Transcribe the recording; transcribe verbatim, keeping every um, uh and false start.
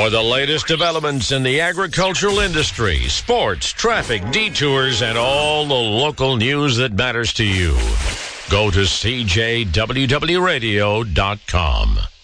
For the latest developments in the agricultural industry, sports, traffic, detours, and all the local news that matters to you, go to C J W W radio dot com.